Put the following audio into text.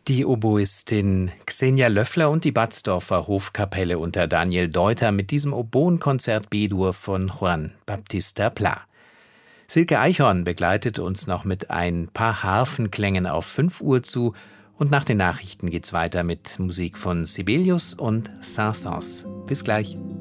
Die Oboistin Xenia Löffler und die Batzdorfer Hofkapelle unter Daniel Deuter mit diesem Oboenkonzert B-Dur von Juan Baptista Pla. Silke Eichhorn begleitet uns noch mit ein paar Harfenklängen auf 5 Uhr zu und nach den Nachrichten geht's weiter mit Musik von Sibelius und Saint-Saëns. Bis gleich.